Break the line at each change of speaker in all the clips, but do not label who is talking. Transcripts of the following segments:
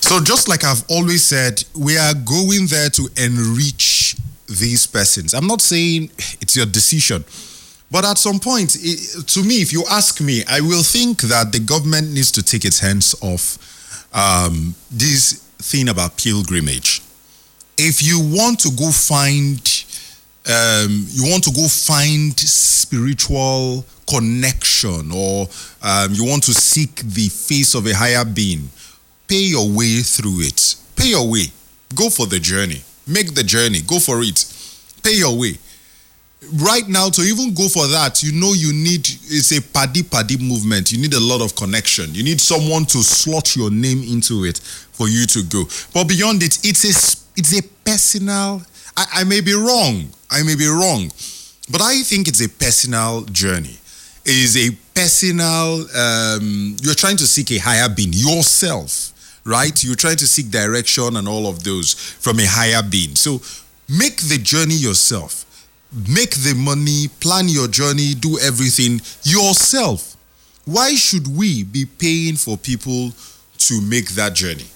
So just like I've always said, we are going there to enrich these persons. I'm not saying it's your decision, but at some point, to me, if you ask me, I will think that the government needs to take its hands off this thing about pilgrimage. If you want to go find spiritual connection, or you want to seek the face of a higher being, pay your way through it. Pay your way. Go for the journey. Make the journey. Go for it. Pay your way. Right now, to even go for that, you need, it's a paddy movement. You need a lot of connection. You need someone to slot your name into it for you to go. But beyond it, it's a personal, I may be wrong, but I think it's a personal journey. It is a personal, you're trying to seek a higher being, yourself, right? You're trying to seek direction and all of those from a higher being. So make the journey yourself. Make the money, plan your journey, do everything yourself. Why should we be paying for people to make that journey?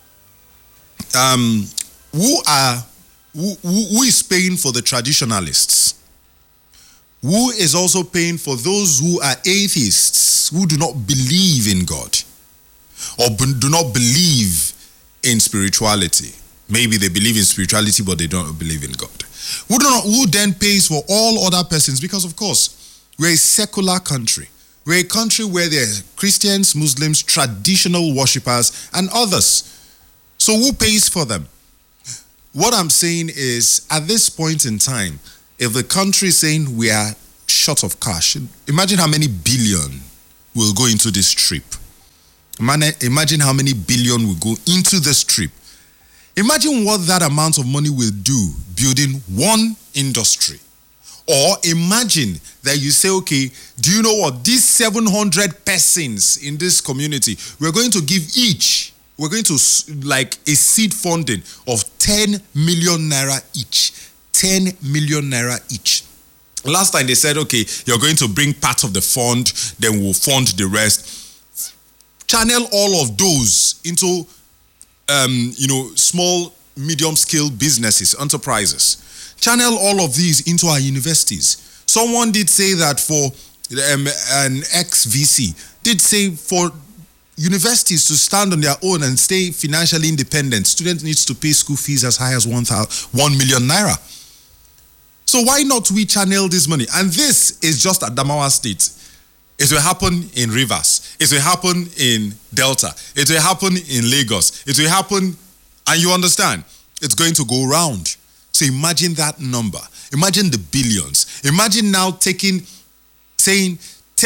Who is paying for the traditionalists? Who is also paying for those who are atheists, who do not believe in God or do not believe in spirituality? Maybe they believe in spirituality, but they don't believe in God. Who then pays for all other persons? Because, of course, we're a secular country. We're a country where there are Christians, Muslims, traditional worshippers, and others. So who pays for them? What I'm saying is, at this point in time, if the country is saying we are short of cash, imagine how many billion will go into this trip. Imagine how many billion will go into this trip. Imagine what that amount of money will do building one industry. Or imagine that you say, okay, do you know what? These 700 persons in this community, we're going to give each, we're going to like a seed funding of 10 million naira each. 10 million naira each. Last time they said, okay, you're going to bring part of the fund, then we'll fund the rest. Channel all of those into small, medium-scale businesses, enterprises. Channel all of these into our universities. Someone did say that for an ex-VC, did say for universities to stand on their own and stay financially independent, students needs to pay school fees as high as 1 million naira. So why not we channel this money? And this is just Adamawa State. It will happen in Rivers. It will happen in Delta. It will happen in Lagos. It will happen, and you understand, it's going to go round. So imagine that number. Imagine the billions. Imagine now saying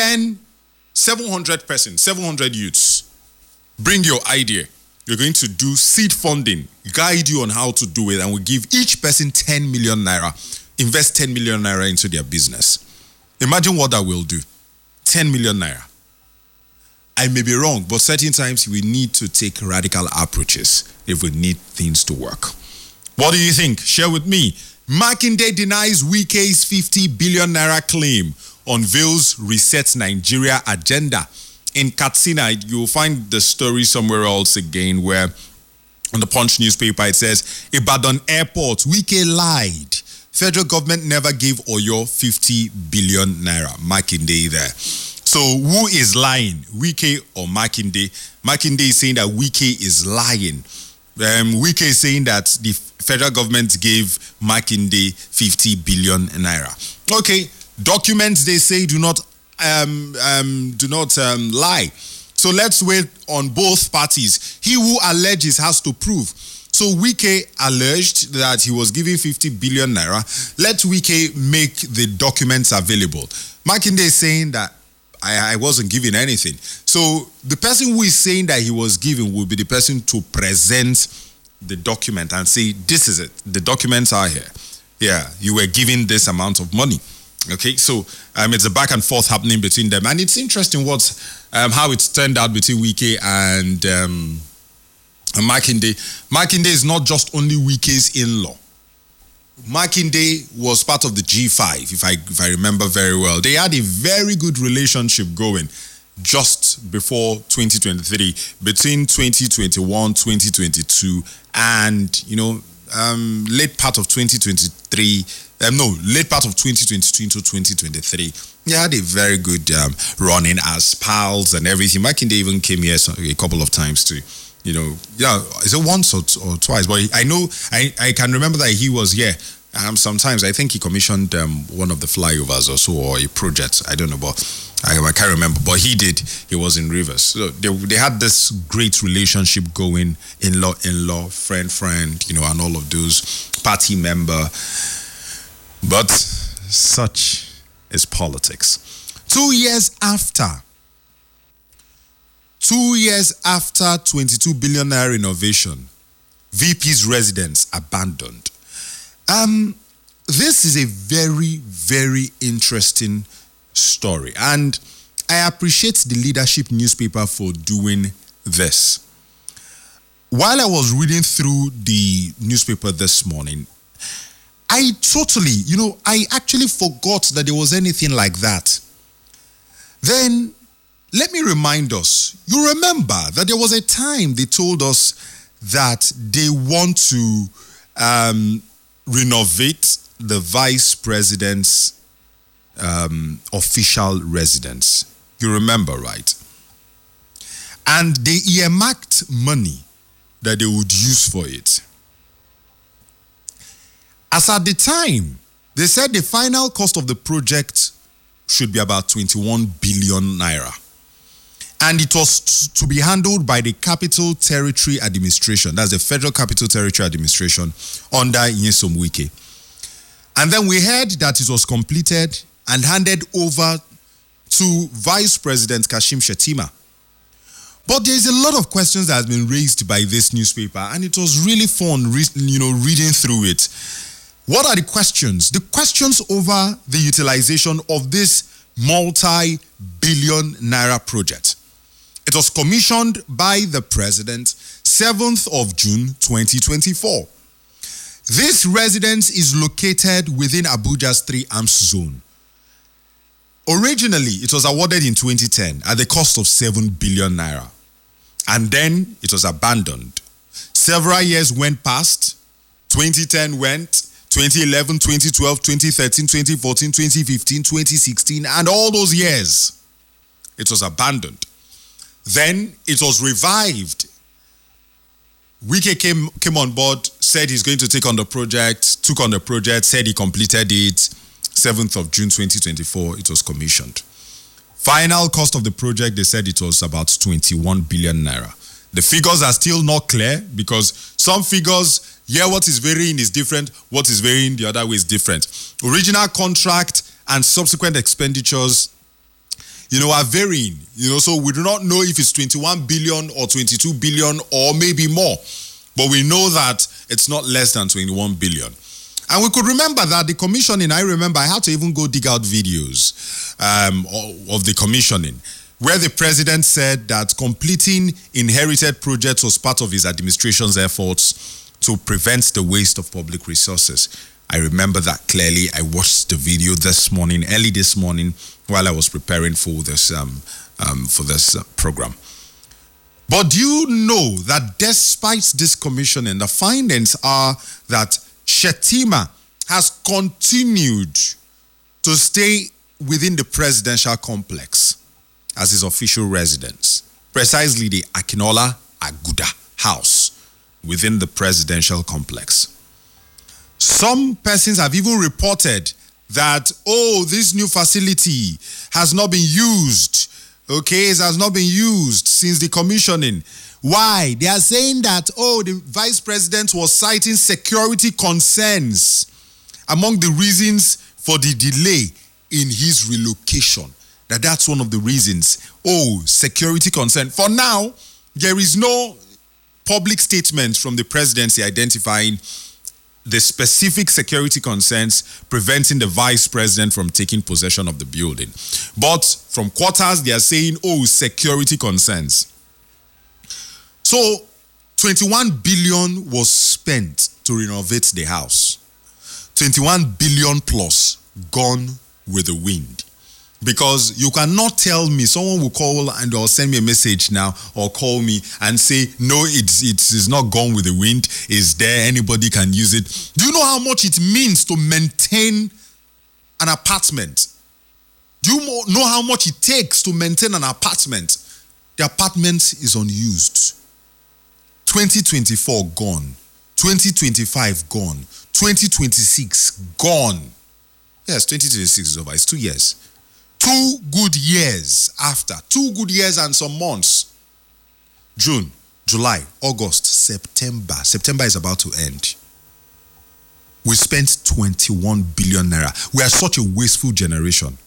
700 persons, 700 youths. Bring your idea. You're going to do seed funding, guide you on how to do it, and we give each person 10 million naira. Invest 10 million naira into their business. Imagine what that will do. 10 million naira. I may be wrong, but certain times we need to take radical approaches if we need things to work. What do you think? Share with me. Makinde denies Wike's 50 billion naira claim, unveils Reset Nigeria agenda. In Katsina, you'll find the story somewhere else again where on the Punch newspaper it says, Ibadan Airport, Wike lied. Federal government never gave Oyo 50 billion naira. Makinde there. So who is lying? Wike or Makinde? Makinde is saying that Wike is lying. Wike is saying that the federal government gave Makinde 50 billion naira. Okay, documents they say do not lie. So let's wait on both parties. He who alleges has to prove. So Wike alleged that he was giving 50 billion naira. Let Wike make the documents available. Makinde is saying that I wasn't giving anything. So the person who is saying that he was giving will be the person to present the document and say, this is it. The documents are here. Yeah, you were giving this amount of money. Okay, so it's a back and forth happening between them. And it's interesting how it's turned out between Wike and Makinde. Makinde is not just only Wike's in-law. Makinde was part of the G5, if I remember very well. They had a very good relationship going. just before 2023, between 2021, 2022, and late part of 2023. Late part of 2022 into 2023. They had a very good running as pals and everything. Makinde even came here a couple of times too. Is it once or twice? But I know I can remember that he was here. Sometimes I think he commissioned one of the flyovers or so, or a project. I don't know, but I can't remember. But he did. He was in Rivers. So they had this great relationship going, in-law, friend, and all of those, party member. But such is politics. 2 years after 22 billion naira renovation, VP's residence abandoned. This is a very, very interesting story, and I appreciate the Leadership newspaper for doing this. While I was reading through the newspaper this morning, I actually forgot that there was anything like that. Then, let me remind us, you remember that there was a time they told us that they want to renovate the vice president's official residence. You remember, right? And they earmarked money that they would use for it. As at the time, they said the final cost of the project should be about 21 billion naira. And it was to be handled by the Capital Territory Administration. That's the Federal Capital Territory Administration under Nyesom Wike. And then we heard that it was completed and handed over to Vice President Kashim Shettima. But there's a lot of questions that has been raised by this newspaper, and it was really fun, reading through it. What are the questions? The questions over the utilization of this multi-billion naira project. It was commissioned by the president 7th of June 2024. This residence is located within Abuja's 3 Arms Zone. Originally, it was awarded in 2010 at the cost of 7 billion naira. And then it was abandoned. Several years went past. 2010 went, 2011, 2012, 2013, 2014, 2015, 2016, and all those years, it was abandoned. Then it was revived. Wike came on board, said he's going to take on the project, took on the project, said he completed it. 7th of June 2024, it was commissioned. Final cost of the project, they said it was about 21 billion naira. The figures are still not clear because some figures, what is varying is different, what is varying the other way is different. Original contract and subsequent expenditures, are varying, so we do not know if it's 21 billion or 22 billion or maybe more. But we know that it's not less than 21 billion. And we could remember that the commissioning, I had to even go dig out videos of the commissioning, where the president said that completing inherited projects was part of his administration's efforts to prevent the waste of public resources. I remember that clearly. I watched the video early this morning, while I was preparing for this program. But do you know that despite this commissioning, the findings are that Shettima has continued to stay within the presidential complex as his official residence, precisely the Akinola Aguda house within the presidential complex. Some persons have even reported that, this new facility has not been used. It has not been used since the commissioning. Why? They are saying that, the vice president was citing security concerns among the reasons for the delay in his relocation. That's one of the reasons. Security concern. For now, there is no public statement from the presidency identifying the specific security concerns preventing the vice president from taking possession of the building. But from quarters, they are saying, security concerns. So, 21 billion was spent to renovate the house. 21 billion plus gone with the wind. Because you cannot tell me, someone will call and or send me a message now or call me and say, no, it's not gone with the wind. It's there. Anybody can use it. Do you know how much it means to maintain an apartment? Do you know how much it takes to maintain an apartment? The apartment is unused. 2024 gone. 2025 gone. 2026 gone. Yes, 2026 is over. It's 2 years. 2 good years after. 2 good years and some months. June, July, August, September. September is about to end. We spent 21 billion naira. We are such a wasteful generation.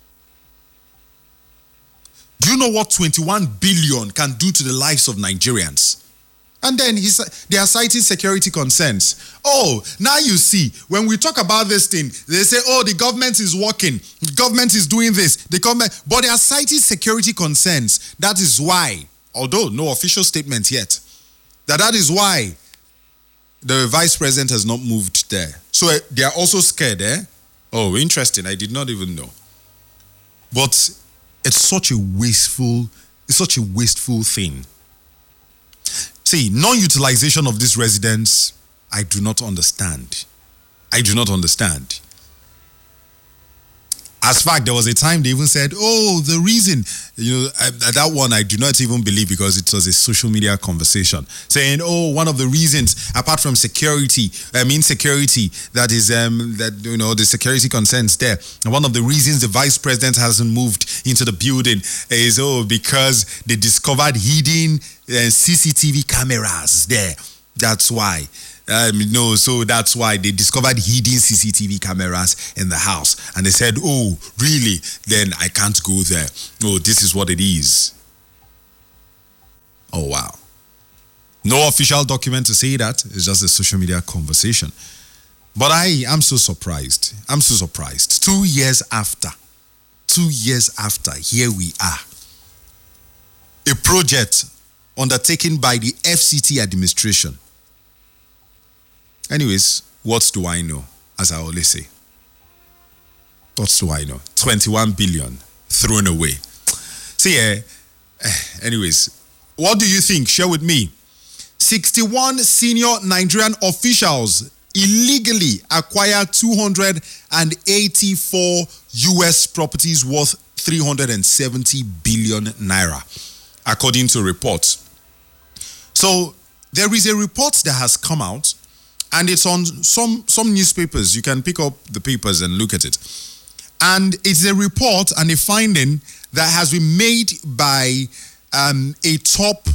Do you know what 21 billion can do to the lives of Nigerians? And then they are citing security concerns. Oh, now you see, when we talk about this thing, they say, oh, the government is working, the government is doing this, but they are citing security concerns. That is why, although no official statement yet, that is why the vice president has not moved there. So they are also scared, eh? Oh, interesting. I did not even know. But it's such a wasteful thing. See, non-utilization of these residents, I do not understand. As fact, there was a time they even said, oh, the reason, that one I do not even believe because it was a social media conversation. Saying, oh, one of the reasons, apart from insecurity, that is, the security concerns there. And one of the reasons the vice president hasn't moved into the building is, because they discovered hidden CCTV cameras there. That's why. So that's why they discovered hidden CCTV cameras in the house. And they said, oh, really? Then I can't go there. Oh, this is what it is. Oh, wow. No official document to say that. It's just a social media conversation. But I am so surprised. 2 years after, here we are. A project undertaken by the FCT administration. Anyways, what do I know? As I always say. What do I know? 21 billion thrown away. See, anyways, what do you think? Share with me. 61 senior Nigerian officials illegally acquired 284 US properties worth 370 billion naira, according to reports. So there is a report that has come out, and it's on some newspapers. You can pick up the papers and look at it. And it's a report and a finding that has been made by a top,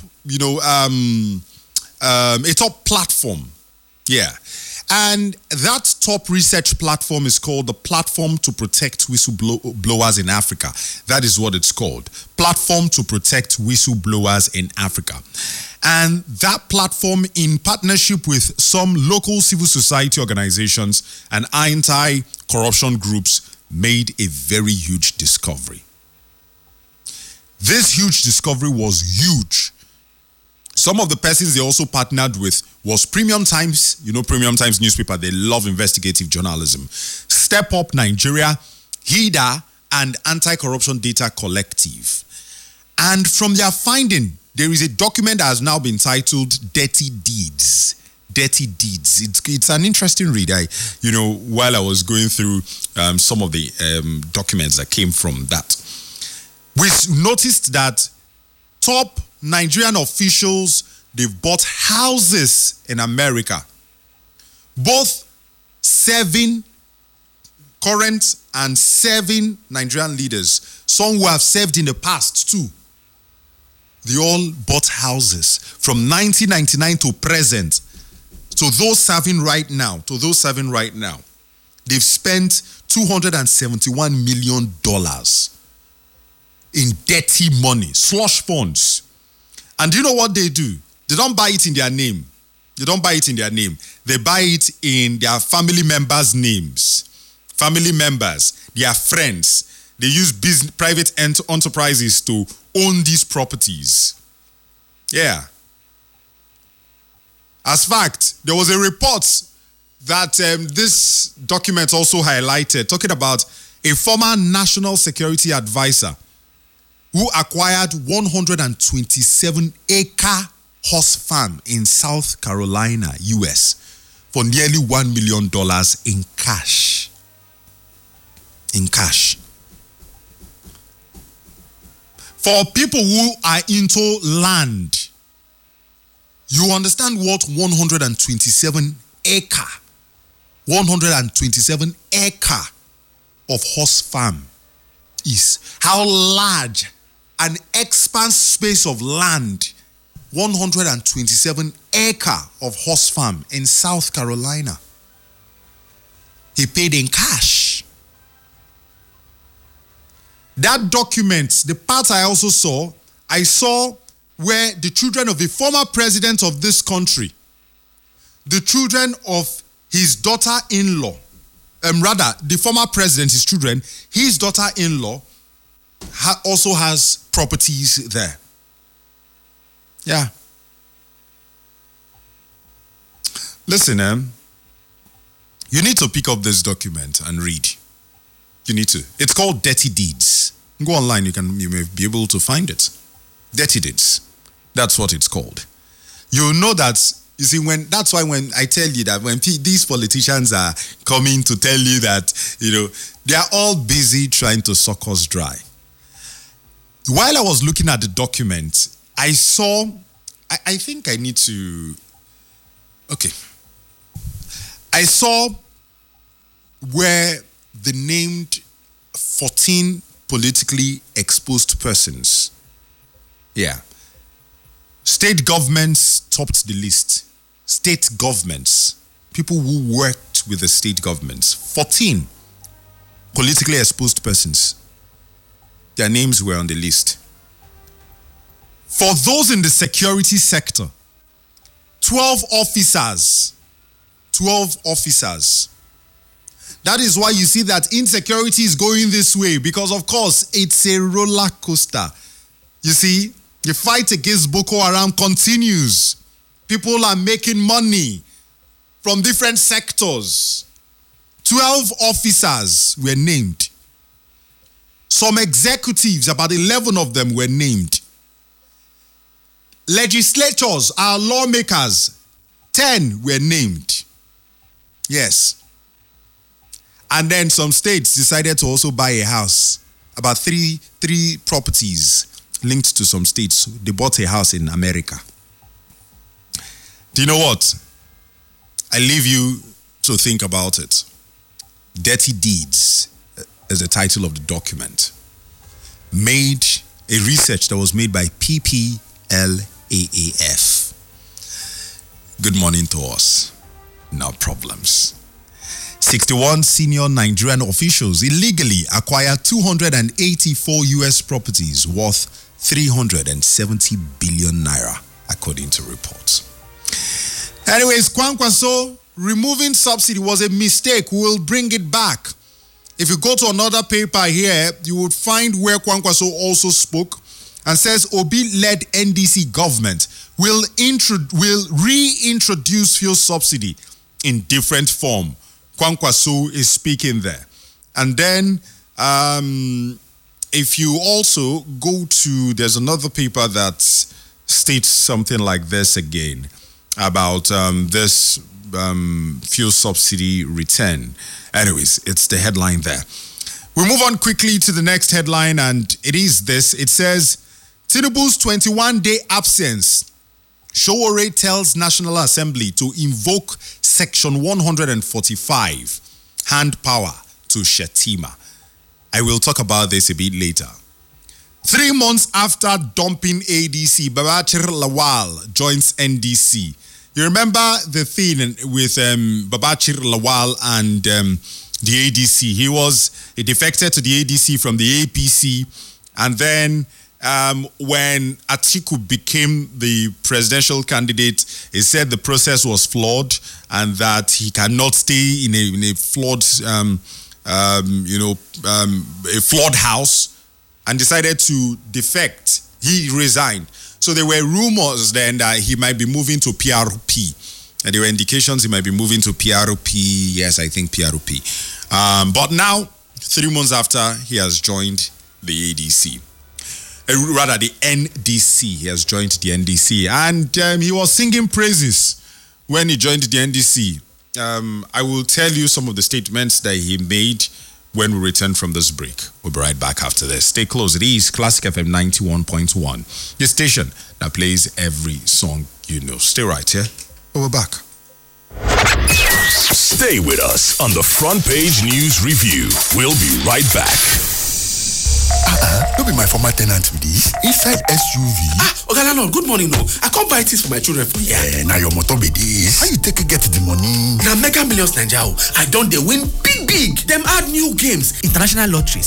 a top platform. Yeah. And that top research platform is called the Platform to Protect Whistleblowers in Africa. That is what it's called. Platform to Protect Whistleblowers in Africa. And that platform, in partnership with some local civil society organizations and anti-corruption groups, made a very huge discovery. This huge discovery was huge. Some of the persons they also partnered with was Premium Times, Premium Times newspaper, they love investigative journalism. Step Up Nigeria, HIDA, and Anti-Corruption Data Collective. And from their finding, there is a document that has now been titled Dirty Deeds. Dirty Deeds. It's an interesting read. While I was going through some of the documents that came from that, we noticed that top Nigerian officials, they've bought houses in America. Both 7 current and 7 Nigerian leaders, some who have served in the past too. They all bought houses from 1999 to present. To those serving right now, they've spent $271 million in dirty money, slush funds. And do you know what they do? They don't buy it in their name. They buy it in their family members' names. Family members, their friends. They use private enterprises to own these properties. Yeah. As fact, there was a report that this document also highlighted, talking about a former national security advisor who acquired 127-acre horse farm in South Carolina, US, for nearly $1 million in cash. In cash. For people who are into land, you understand what 127 acre of horse farm is. How large an expanse space of land, 127 acre of horse farm in South Carolina. He paid in cash. That document, the part I saw where the children of the former president of this country, the children of his daughter-in-law, the former president, his children, his daughter-in-law also has properties there. Yeah. Listen, you need to pick up this document and read. You need to. It's called Dirty Deeds. Go online, you may be able to find it. Dirty Deeds. That's what it's called. You know that, you see, that's why when I tell you that when these politicians are coming to tell you that, they are all busy trying to suck us dry. While I was looking at the document, I saw, I think I need to, okay. I saw where they named 14 politically exposed persons. Yeah. State governments topped the list. State governments, people who worked with the state governments, 14 politically exposed persons. Their names were on the list. For those in the security sector, 12 officers. 12 officers. That is why you see that insecurity is going this way, because of course it's a roller coaster. You see, the fight against Boko Haram continues. People are making money from different sectors. 12 officers were named. Some executives, about 11 of them were named. Legislators, our lawmakers, 10 were named. Yes. And then some states decided to also buy a house. About three properties linked to some states. They bought a house in America. Do you know what? I leave you to think about it. Dirty Deeds is the title of the document. A research that was made by PPLAAF. Good morning to us. No problems. 61 senior Nigerian officials illegally acquired 284 US properties worth 370 billion naira, according to reports. Anyways, Kwankwaso removing subsidy was a mistake. We will bring it back. If you go to another paper here, you would find where Kwankwaso also spoke and says Obi-led NDC government will reintroduce fuel subsidy in different form. Kwankwaso is speaking there. And then if you also go to, there's another paper that states something like this again about this fuel subsidy return. Anyways, it's the headline there. We move on quickly to the next headline, and it is this. It says, Tinubu's 21-day absence. Sowore tells National Assembly to invoke Section 145, hand power to Shettima. I will talk about this a bit later. 3 months after dumping ADC, Babachir Lawal joins NDC. You remember the thing with Babachir Lawal and the ADC. He defected to the ADC from the APC, and then when Atiku became the presidential candidate, he said the process was flawed and that he cannot stay in a flawed, a flawed house, and decided to defect. He resigned. So there were rumors then that he might be moving to PRP. And there were indications he might be moving to PRP. Yes, I think PRP. But now 3 months after he has joined the ADC. Rather, the NDC. He has joined the NDC. And he was singing praises when he joined the NDC. I will tell you some of the statements that he made when we return from this break. We'll be right back after this. Stay close. It is Classic FM 91.1, the station that plays every song you know. Stay right here. We're back.
Stay with us on the Front Page News Review. We'll be right back.
Don't be my former tenant with this. Inside SUV.
Okay, landlord, good morning. No, I can't buy things for my children for here.
Now your motor be this. How you take get the money?
Now Mega Millions Nigeria, I don't they win big. Them add new games.
International lotteries,